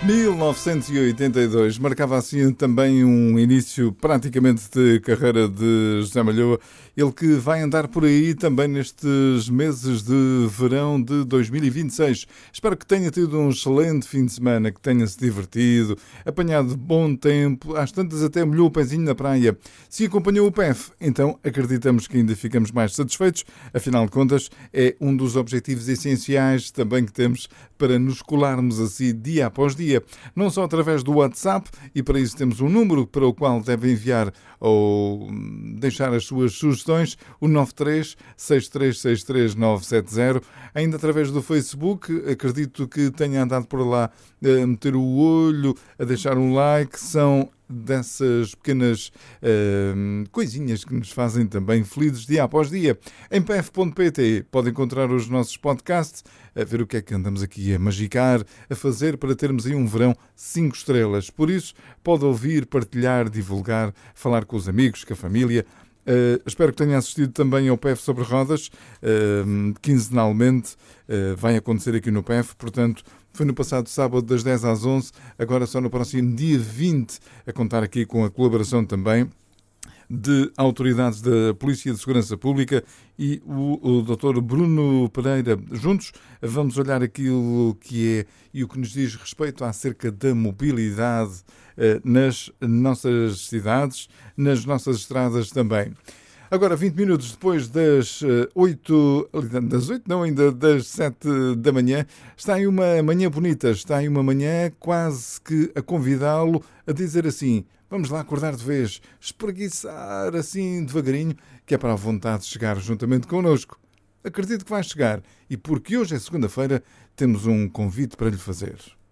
1982 marcava assim também um início praticamente de carreira de José Malhoa, ele que vai andar por aí também nestes meses de verão de 2026. Espero que tenha tido um excelente fim de semana, que tenha se divertido, apanhado bom tempo, às tantas até molhou o pezinho na praia. Se acompanhou o PEF, então acreditamos que ainda ficamos mais satisfeitos, afinal de contas é um dos objetivos essenciais também que temos para nos colarmos assim dia após dia, não só através do WhatsApp, e para isso temos um número para o qual deve enviar ou deixar as suas sugestões, o 93 6363 970, ainda através do Facebook, acredito que tenha andado por lá a meter o olho, a deixar um like, são dessas pequenas coisinhas que nos fazem também felizes dia após dia. Em pf.pt pode encontrar os nossos podcasts, a ver o que é que andamos aqui a magicar, a fazer para termos aí um verão 5 estrelas. Por isso, pode ouvir, partilhar, divulgar, falar com os amigos, com a família. Espero que tenha assistido também ao PEF sobre rodas, quinzenalmente vai acontecer aqui no PEF, portanto foi no passado sábado das 10 às 11, agora só no próximo dia 20, a contar aqui com a colaboração também de autoridades da Polícia de Segurança Pública e o Dr. Bruno Pereira. Juntos vamos olhar aquilo que é e o que nos diz respeito acerca da mobilidade nas nossas cidades, nas nossas estradas também. Agora, 20 minutos depois das 8, não, ainda das 7 da manhã, está aí uma manhã bonita, está aí uma manhã quase que a convidá-lo a dizer assim: vamos lá acordar de vez, espreguiçar assim devagarinho, que é para a vontade de chegar juntamente connosco. Acredito que vai chegar, e porque hoje é segunda-feira, temos um convite para lhe fazer.